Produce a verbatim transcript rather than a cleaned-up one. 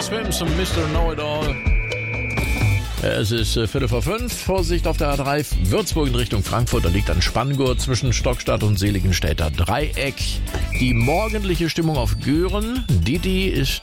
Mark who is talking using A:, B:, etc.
A: Swims und Mister Know-It-All. Es ist äh, Viertel vor fünf. Vorsicht auf der A drei Würzburg in Richtung Frankfurt. Da liegt ein Spanngurt zwischen Stockstadt und Seligenstädter Dreieck. Die morgendliche Stimmung auf Göhren. Didi ist